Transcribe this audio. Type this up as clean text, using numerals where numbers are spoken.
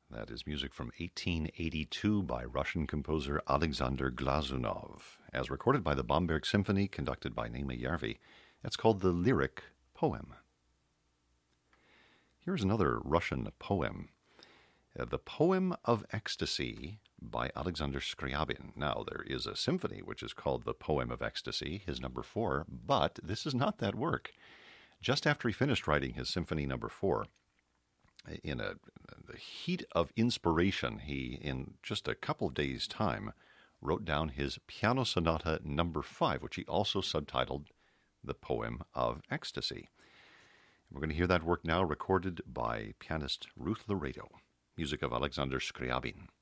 That is music from 1882 by Russian composer Alexander Glazunov, as recorded by the Bamberg Symphony, conducted by Naima Järvi. It's called the Lyric Poem. Here's another Russian poem. The Poem of Ecstasy by Alexander Scriabin. Now, there is a symphony which is called the Poem of Ecstasy, his number 4, but this is not that work. Just after he finished writing his symphony number 4, in the heat of inspiration, he, in just a couple of days' time, wrote down his Piano Sonata number 5, which he also subtitled The Poem of Ecstasy. We're going to hear that work now, recorded by pianist Ruth Laredo. Music of Alexander Scriabin.